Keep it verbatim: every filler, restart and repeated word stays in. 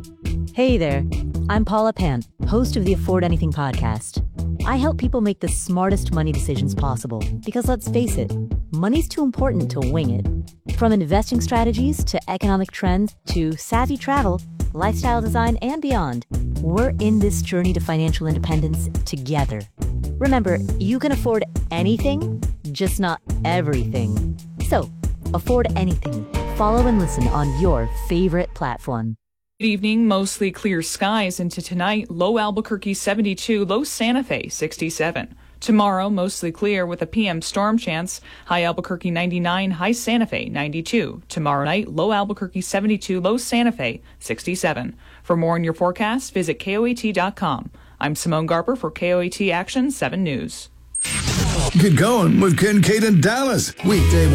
Hey there, I'm Paula Pant, host of the Afford Anything podcast. I help people make the smartest money decisions possible because let's face it, money's too important to wing it. From investing strategies to economic trends to savvy travel, lifestyle design, and beyond, we're in this journey to financial independence together. Remember, you can afford anything, just not everything. So, afford anything. Follow and listen on your favorite platform. Good evening, mostly clear skies into tonight, low Albuquerque seventy-two, low Santa Fe sixty-seven. Tomorrow, mostly clear with a P M storm chance, high Albuquerque ninety-nine, high Santa Fe ninety-two. Tomorrow night, low Albuquerque seventy-two, low Santa Fe sixty-seven. For more on your forecast, visit K O A T dot com. I'm Simone Garber for K O A T Action seven News. Get going with Ken, Kate, and Dallas. Weekday